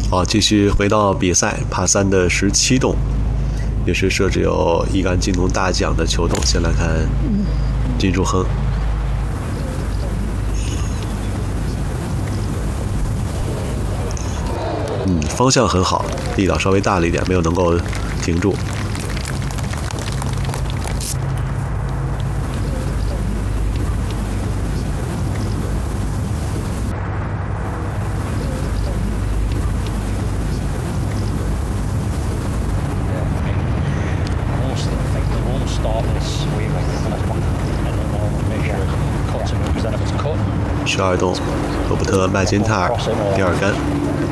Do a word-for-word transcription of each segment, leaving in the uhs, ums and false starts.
好，继续回到比赛，帕三的十七洞，也是设置有一杆金龙大奖的球洞。先来看金书亨，嗯，方向很好，力道稍微大了一点，没有能够停住。十二洞，罗伯特·麦金泰尔第二杆。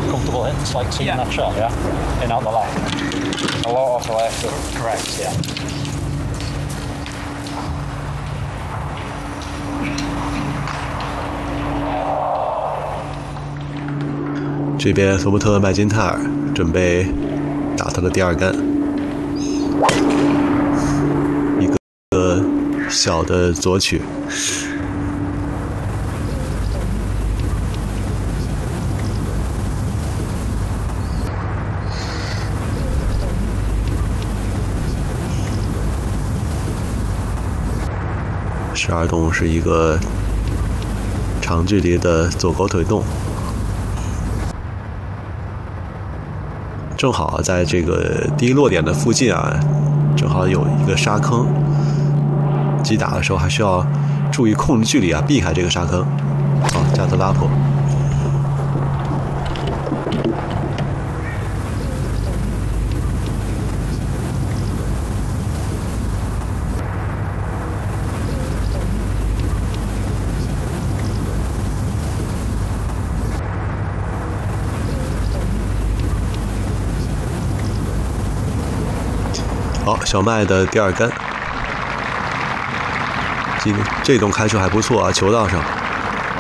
这边罗伯特·麦金泰尔准备打他的第二杆，一个小的左曲。十二洞是一个长距离的左狗腿洞，正好在这个第一落点的附近啊，正好有一个沙坑，击打的时候还需要注意控制距离啊，避开这个沙坑。好，加特拉破。好，小麦的第二杆，这这洞开球还不错啊，球道上。